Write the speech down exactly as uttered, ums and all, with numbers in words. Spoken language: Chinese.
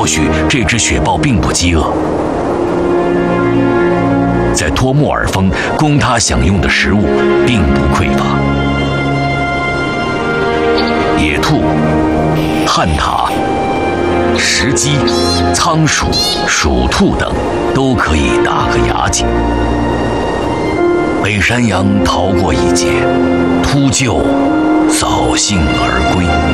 或许这只雪豹并不饥饿。在托莫尔峰，供它享用的食物并不匮乏。野兔、旱獭、石鸡、仓鼠、鼠兔等都可以打个牙祭。北山羊逃过一劫，秃鹫扫兴而归。